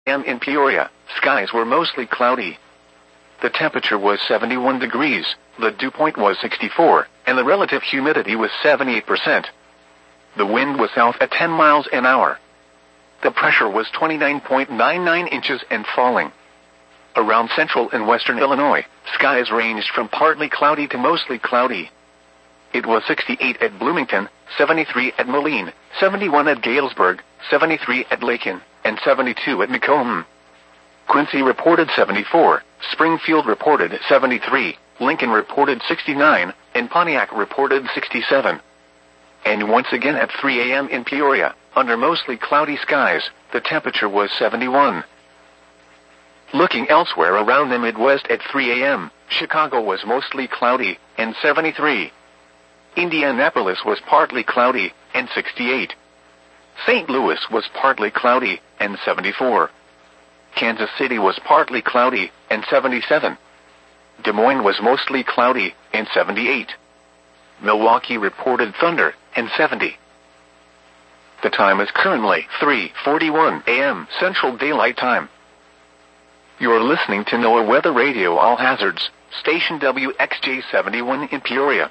a.m. in Peoria, skies were mostly cloudy. The temperature was 71 degrees, the dew point was 64, and the relative humidity was 78%. The wind was south at 10 miles an hour. The pressure was 29.99 inches and falling. Around central and western Illinois, skies ranged from partly cloudy to mostly cloudy. It was 68 at Bloomington, 73 at Moline, 71 at Galesburg, 73 at Lakin, and 72 at Macomb. Quincy reported 74, Springfield reported 73, Lincoln reported 69, and Pontiac reported 67. And once again at 3 a.m. in Peoria, under mostly cloudy skies, the temperature was 71. Looking elsewhere around the Midwest at 3 a.m., Chicago was mostly cloudy, and 73. Indianapolis was partly cloudy, and 68. St. Louis was partly cloudy, and 74. Kansas City was partly cloudy, and 77. Des Moines was mostly cloudy, and 78. Milwaukee reported thunder, and 70. The time is currently 3:41 a.m. Central Daylight Time. You are listening to NOAA Weather Radio All Hazards, station WXJ71 in Peoria.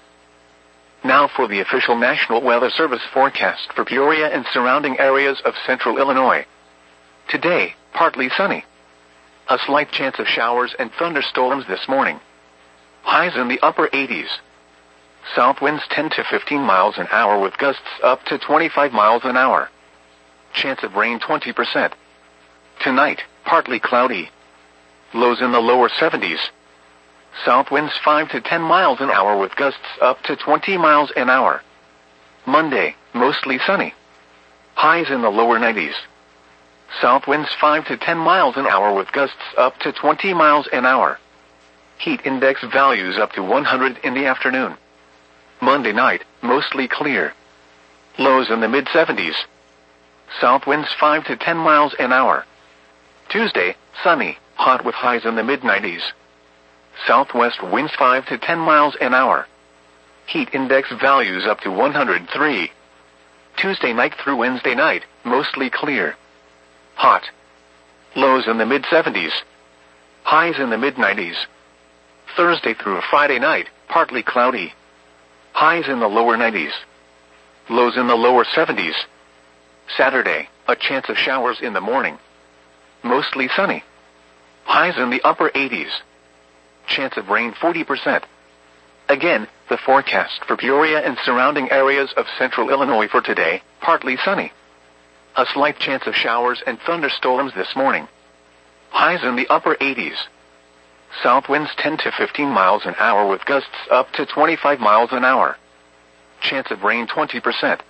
Now for the official National Weather Service forecast for Peoria and surrounding areas of central Illinois. Today, partly sunny. A slight chance of showers and thunderstorms this morning. Highs in the upper 80s. South winds 10 to 15 miles an hour with gusts up to 25 miles an hour. Chance of rain 20%. Tonight, partly cloudy. Lows in the lower 70s. South winds 5 to 10 miles an hour with gusts up to 20 miles an hour. Monday, mostly sunny. Highs in the lower 90s. South winds 5 to 10 miles an hour with gusts up to 20 miles an hour. Heat index values up to 100 in the afternoon. Monday night, mostly clear. Lows in the mid-70s. South winds 5 to 10 miles an hour. Tuesday, sunny, hot with highs in the mid-90s. Southwest winds 5 to 10 miles an hour. Heat index values up to 103. Tuesday night through Wednesday night, mostly clear. Hot. Lows in the mid-70s. Highs in the mid-90s. Thursday through Friday night, partly cloudy. Highs in the lower 90s. Lows in the lower 70s. Saturday, a chance of showers in the morning. Mostly sunny. Highs in the upper 80s. Chance of rain 40%. Again, the forecast for Peoria and surrounding areas of central Illinois for today, partly sunny. A slight chance of showers and thunderstorms this morning. Highs in the upper 80s. South winds 10 to 15 miles an hour with gusts up to 25 miles an hour. Chance of rain 20%.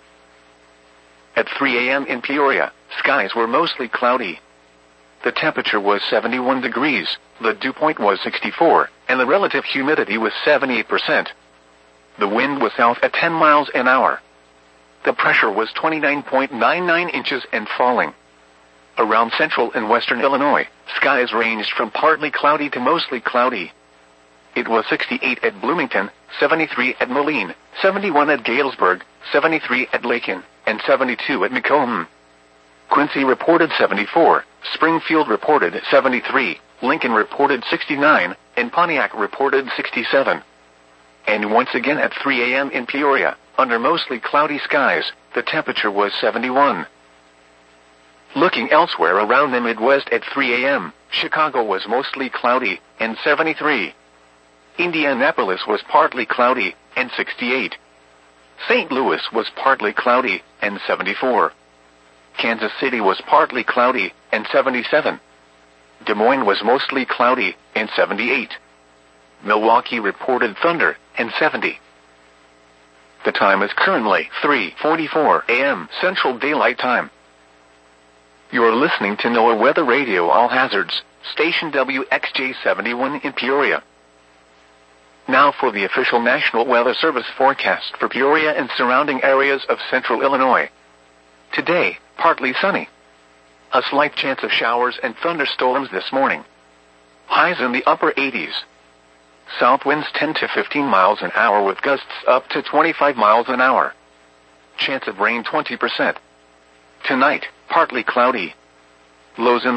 At 3 a.m. in Peoria, skies were mostly cloudy. The temperature was 71 degrees, the dew point was 64, and the relative humidity was 78%. The wind was south at 10 miles an hour. The pressure was 29.99 inches and falling. Around central and western Illinois, skies ranged from partly cloudy to mostly cloudy. It was 68 at Bloomington, 73 at Moline, 71 at Galesburg, 73 at Lakin, and 72 at Macomb. Quincy reported 74, Springfield reported 73, Lincoln reported 69, and Pontiac reported 67. And once again at 3 a.m. in Peoria, under mostly cloudy skies, the temperature was 71. Looking elsewhere around the Midwest at 3 a.m., Chicago was mostly cloudy, and 73. Indianapolis was partly cloudy, and 68. St. Louis was partly cloudy, and 74. Kansas City was partly cloudy, and 77. Des Moines was mostly cloudy, and 78. Milwaukee reported thunder, and 70. The time is currently 3:44 a.m. Central Daylight Time. You are listening to NOAA Weather Radio All Hazards, station WXJ71 in Peoria. Now for the official National Weather Service forecast for Peoria and surrounding areas of central Illinois. Today, partly sunny. A slight chance of showers and thunderstorms this morning. Highs in the upper 80s. South winds 10 to 15 miles an hour with gusts up to 25 miles an hour. Chance of rain 20%. Tonight, partly cloudy. Lows in